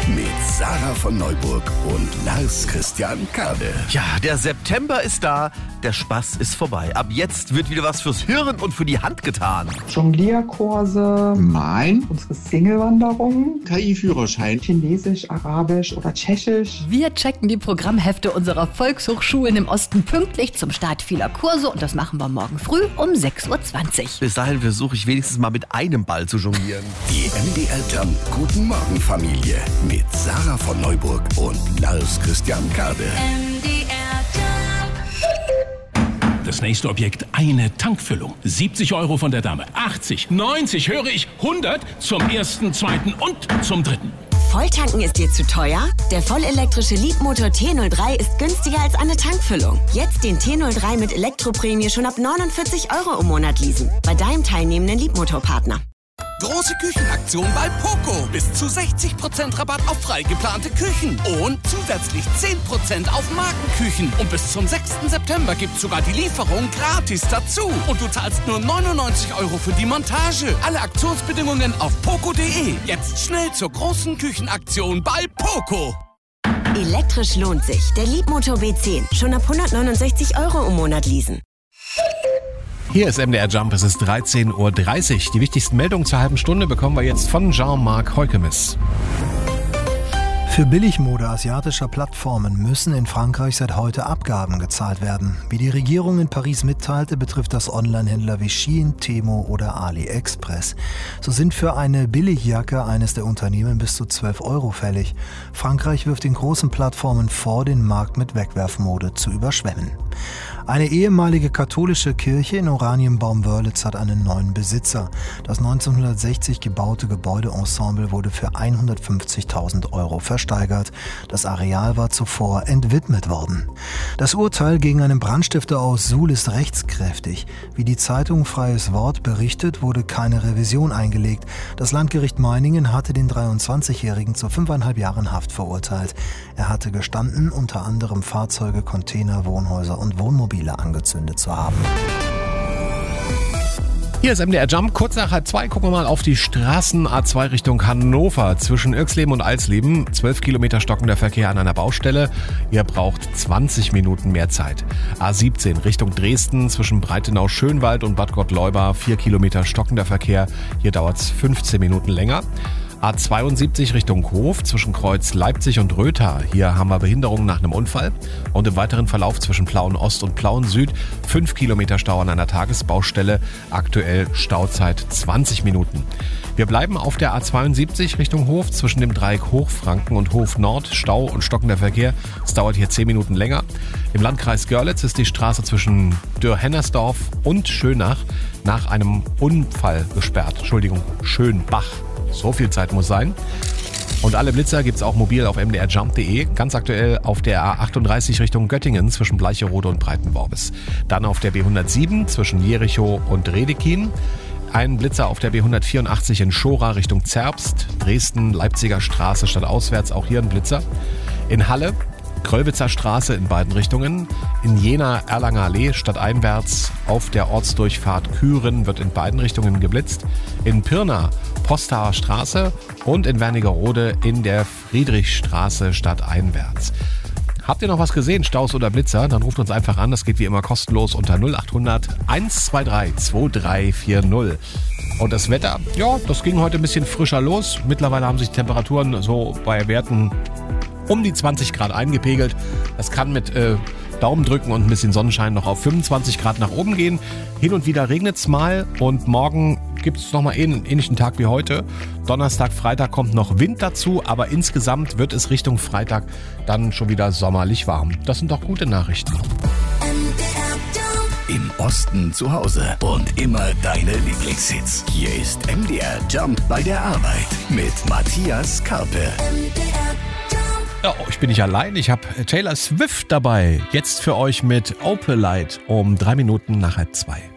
mit Sarah von Neuburg und Lars Christian Kade. Ja, der September ist da, der Spaß ist vorbei. Ab jetzt wird wieder was fürs Hirn und für die Hand getan. Jonglierkurse, unsere Single-Wanderung, KI-Führerschein, Chinesisch, Arabisch oder Tschechisch. Wir checken die Programmhefte unserer Volkshochschulen im Osten pünktlich zum Start vieler Kurse und das machen wir morgen früh um 6.20 Uhr. Bis dahin versuche ich wenigstens mal mit einem Ball zu jonglieren. Die MDR Jump Guten Morgen Familie mit Sarah von Neuburg und Lars Christian Kade. Das nächste Objekt, eine Tankfüllung. 70 € von der Dame, 80, 90, höre ich, 100 zum ersten, zweiten und zum dritten. Volltanken ist dir zu teuer? Der vollelektrische Leapmotor T03 ist günstiger als eine Tankfüllung. Jetzt den T03 mit Elektroprämie schon ab 49 € im Monat leasen. Bei deinem teilnehmenden Leapmotor-Partner. Große Küchenaktion bei Poco. Bis zu 60% Rabatt auf frei geplante Küchen. Und zusätzlich 10% auf Markenküchen. Und bis zum 6. September gibt's sogar die Lieferung gratis dazu. Und du zahlst nur 99 € für die Montage. Alle Aktionsbedingungen auf poco.de. Jetzt schnell zur großen Küchenaktion bei Poco. Elektrisch lohnt sich. Der Leapmotor B10. Schon ab 169 € im Monat leasen. Hier ist MDR Jump, es ist 13.30 Uhr. Die wichtigsten Meldungen zur halben Stunde bekommen wir jetzt von Jean-Marc Heukemis. Für Billigmode asiatischer Plattformen müssen in Frankreich seit heute Abgaben gezahlt werden. Wie die Regierung in Paris mitteilte, betrifft das Onlinehändler wie Shein, Temu oder AliExpress. So sind für eine Billigjacke eines der Unternehmen bis zu 12 € fällig. Frankreich wirft den großen Plattformen vor, den Markt mit Wegwerfmode zu überschwemmen. Eine ehemalige katholische Kirche in Oranienbaum-Wörlitz hat einen neuen Besitzer. Das 1960 gebaute Gebäudeensemble wurde für 150.000 € versteigert. Das Areal war zuvor entwidmet worden. Das Urteil gegen einen Brandstifter aus Suhl ist rechtskräftig. Wie die Zeitung Freies Wort berichtet, wurde keine Revision eingelegt. Das Landgericht Meiningen hatte den 23-Jährigen zu 5,5 Jahren Haft verurteilt. Er hatte gestanden, unter anderem Fahrzeuge, Container, Wohnhäuser und Wohnmobile angezündet zu haben. Hier ist MDR Jump, kurz nach 2 gucken wir mal auf die Straßen A2 Richtung Hannover. Zwischen Irxleben und Alsleben 12 Kilometer stockender Verkehr an einer Baustelle. Ihr braucht 20 Minuten mehr Zeit. A17 Richtung Dresden zwischen Breitenau-Schönwald und Bad Gottleuba 4 Kilometer stockender Verkehr. Hier dauert es 15 Minuten länger. A72 Richtung Hof zwischen Kreuz Leipzig und Rötha. Hier haben wir Behinderungen nach einem Unfall. Und im weiteren Verlauf zwischen Plauen Ost und Plauen Süd 5 Kilometer Stau an einer Tagesbaustelle. Aktuell Stauzeit 20 Minuten. Wir bleiben auf der A72 Richtung Hof zwischen dem Dreieck Hochfranken und Hof Nord. Stau und stockender Verkehr. Es dauert hier 10 Minuten länger. Im Landkreis Görlitz ist die Straße zwischen Dürr-Hennersdorf und Schönach nach einem Unfall gesperrt. Schönbach. So viel Zeit muss sein. Und alle Blitzer gibt's auch mobil auf mdrjump.de. Ganz aktuell auf der A38 Richtung Göttingen zwischen Bleicherode und Breitenworbis. Dann auf der B107 zwischen Jerichow und Redekin. Ein Blitzer auf der B184 in Schora Richtung Zerbst. Dresden, Leipziger Straße stadtauswärts, auch hier ein Blitzer. In Halle, Kröllwitzer Straße in beiden Richtungen. In Jena, Erlanger Allee stadteinwärts. Auf der Ortsdurchfahrt Küren wird in beiden Richtungen geblitzt. In Pirna, Postauer Straße und in Wernigerode in der Friedrichstraße stadteinwärts. Habt ihr noch was gesehen, Staus oder Blitzer? Dann ruft uns einfach an, das geht wie immer kostenlos unter 0800 123 2340. Und das Wetter, ja, das ging heute ein bisschen frischer los. Mittlerweile haben sich die Temperaturen so bei Werten um die 20 Grad eingepegelt. Das kann mit Daumen drücken und ein bisschen Sonnenschein noch auf 25 Grad nach oben gehen. Hin und wieder regnet es mal und morgen gibt es nochmal einen ähnlichen Tag wie heute. Donnerstag, Freitag kommt noch Wind dazu, aber insgesamt wird es Richtung Freitag dann schon wieder sommerlich warm. Das sind doch gute Nachrichten. Im Osten zu Hause und immer deine Lieblingshits. Hier ist MDR Jump bei der Arbeit mit Matthias Karpe. Ja, ich bin nicht allein, ich habe Taylor Swift dabei. Jetzt für euch mit Opalite um 3 Minuten nach 2.